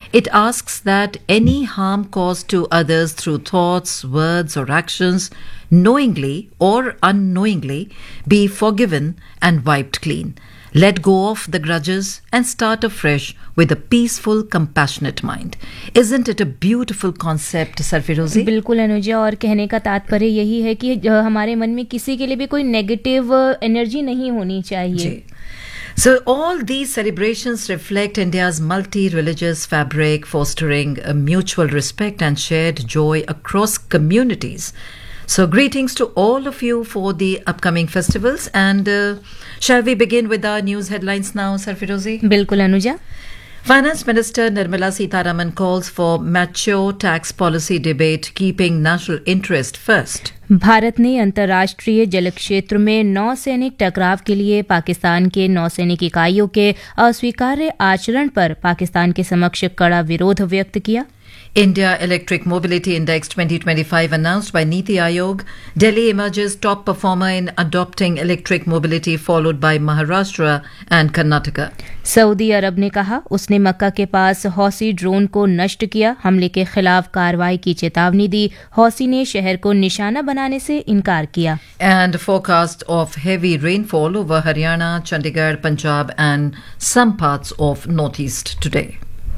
It asks that any harm caused to others through thoughts, words, or actions, knowingly or unknowingly, be forgiven and wiped clean. Let go of the grudges and start afresh with a peaceful, compassionate mind. Isn't it a beautiful concept, Sarfirozi? बिल्कुल अनुजा, और कहने का तात्पर्य यही है कि हमारे मन में किसी के लिए भी कोई नेगेटिव एनर्जी नहीं होनी चाहिए. So all these celebrations reflect India's multi-religious fabric, fostering a mutual respect and shared joy across communities. So greetings to all of you for the upcoming festivals, and shall we begin with our news headlines now, Sarfirozi? बिल्कुल Anuja. Finance Minister Nirmala Sitharaman calls for mature tax policy debate, keeping national interest first. Bharat ने अंतर्राष्ट्रीय जल क्षेत्र में नौसैनिक टकराव के लिए पाकिस्तान के नौसैनिक इकाइयों के अस्वीकार्य आचरण पर पाकिस्तान के समक्ष कड़ा विरोध व्यक्त किया. India Electric Mobility Index 2025 announced by Niti Aayog. Delhi emerges top performer in adopting electric mobility, followed by Maharashtra and Karnataka. Saudi अरब ने कहा उसने मक्का के पास हौसी ड्रोन को नष्ट किया. हमले के खिलाफ कार्रवाई की चेतावनी दी. हौसी ने शहर को निशाना बनाने से इनकार किया. And forecast of heavy rainfall over Haryana, Chandigarh, Punjab and some parts of northeast today.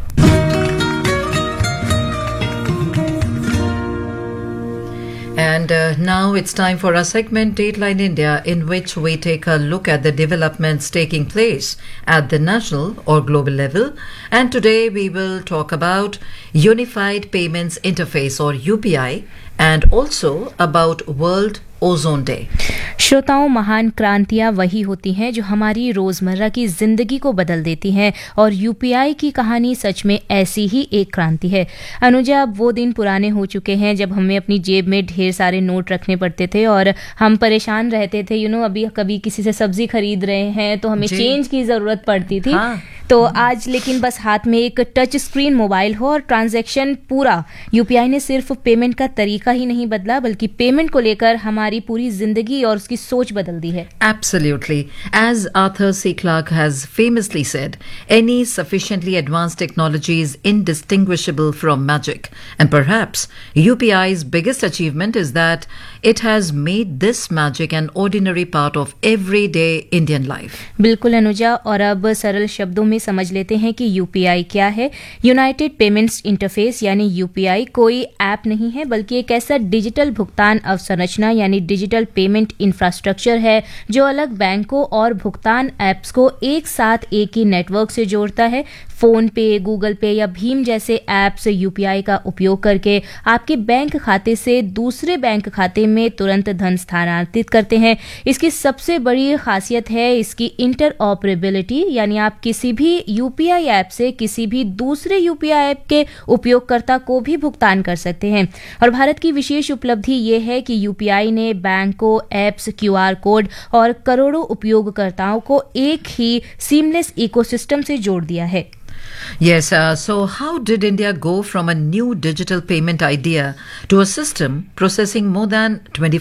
And now it's time for our segment Dateline India, in which we take a look at the developments taking place at the national or global level. And today we will talk about Unified Payments Interface or UPI, and also about World ozone day. श्रोताओं, महान क्रांतियां वही होती हैं जो हमारी रोजमर्रा की जिंदगी को बदल देती हैं, और यूपीआई की कहानी सच में ऐसी ही एक क्रांति है. अनुजा, अब वो दिन पुराने हो चुके हैं जब हमें अपनी जेब में ढेर सारे नोट रखने पड़ते थे और हम परेशान रहते थे. अभी कभी किसी से सब्जी खरीद रहे हैं तो हमें चेंज की जरूरत पड़ती थी. तो आज लेकिन बस हाथ में एक टच स्क्रीन मोबाइल हो और ट्रांजैक्शन पूरा. यूपीआई ने सिर्फ पेमेंट का तरीका ही नहीं बदला, बल्कि पेमेंट को लेकर हमारी पूरी जिंदगी और उसकी सोच बदल दी है. Absolutely. As Arthur C. Clarke has famously said, any sufficiently advanced technology is indistinguishable from magic. And perhaps UPI's biggest achievement is that it has made this magic an ordinary part of everyday Indian life. बिल्कुल अनुजा, और अब सरल शब्दों में समझ लेते हैं कि यूपीआई क्या है. यूनाइटेड पेमेंट्स इंटरफेस यानी यूपीआई कोई ऐप नहीं है, बल्कि एक ऐसा डिजिटल भुगतान अवसंरचना यानी डिजिटल पेमेंट इंफ्रास्ट्रक्चर है जो अलग बैंकों और भुगतान ऐप्स को एक साथ एक ही नेटवर्क से जोड़ता है. फोन पे, गूगल पे या भीम जैसे ऐप्स यूपीआई का उपयोग करके आपके बैंक खाते से दूसरे बैंक खाते में तुरंत धन स्थानांतरित करते हैं. इसकी सबसे बड़ी खासियत है इसकी इंटरऑपरेबिलिटी, यानी आप किसी भी यूपीआई ऐप से किसी भी दूसरे यूपीआई ऐप के उपयोगकर्ता को भी भुगतान कर सकते हैं. और भारत की विशेष उपलब्धि ये है कि यूपीआई ने बैंकों, ऐप्स, क्यूआर कोड और करोड़ों उपयोगकर्ताओं को एक ही सीमलेस इकोसिस्टम से जोड़ दिया है. Yes, so how did India go from a new digital payment idea to a system processing more than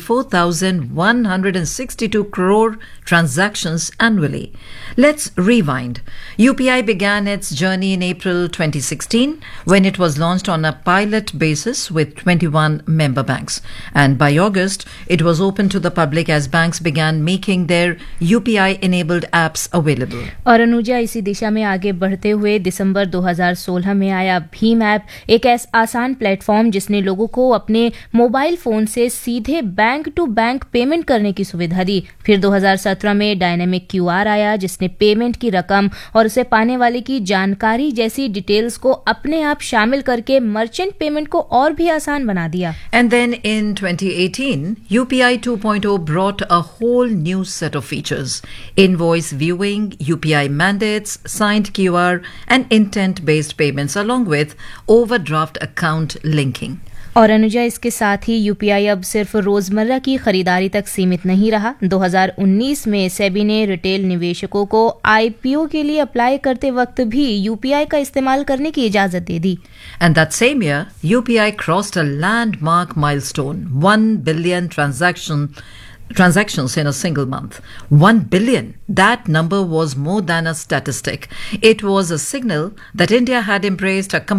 24,162 crore transactions annually? Let's rewind. UPI began its journey in April 2016 when it was launched on a pilot basis with 21 member banks. And by August, it was open to the public as banks began making their UPI-enabled apps available. और अनुजा, इसी दिशा में आगे बढ़ते हुए दिसंबर 2016 में आया Bhim app, एक आसान प्लेटफॉर्म जिसने लोगों को अपने मोबाइल फोन से सीधे बैंक टू बैंक पेमेंट करने की सुविधा दी. फिर 2017 में डायनेमिक क्यूआर आया जिसने पेमेंट की रकम और उसे पाने वाले की जानकारी जैसी डिटेल्स को अपने आप शामिल करके मर्चेंट पेमेंट को और भी आसान बना दिया. And then in 2018, UPI 2.0 brought a whole new set of features: invoice viewing, UPI mandates, signed QR and intent-based payments, along with overdraft account linking. और अनुजा, इसके साथ ही यूपीआई अब सिर्फ रोजमर्रा की खरीदारी तक सीमित नहीं रहा. 2019 में सेबी ने रिटेल निवेशकों को आईपीओ के लिए अप्लाई करते वक्त भी यूपीआई का इस्तेमाल करने की इजाजत दे दी. And that same year, UPI crossed a landmark milestone: 1 billion transactions in a single month. 1 billion. That number was more than a statistic. It was a signal that India had embraced a